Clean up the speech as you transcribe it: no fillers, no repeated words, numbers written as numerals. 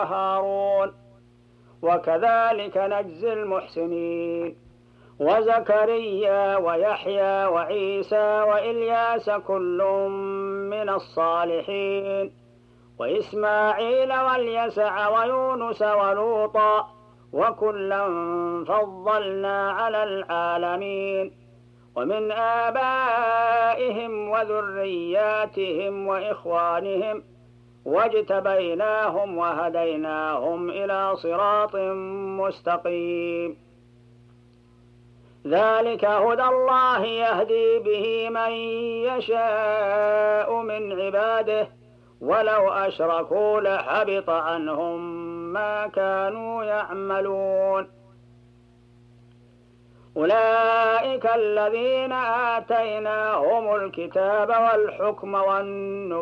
هارون وكذلك نجزي المحسنين وزكريا ويحيى وعيسى وإلياس كل من الصالحين وإسماعيل واليسع ويونس ولوطا وكلا فضلنا على العالمين ومن آبائهم وذرياتهم وإخوانهم واجتبيناهم وهديناهم إلى صراط مستقيم ذلك هدى الله يهدي به من يشاء من عباده ولو أشركوا لحبط عنهم ما كانوا يعملون أولئك الذين آتيناهم الكتاب والحكم والنبوة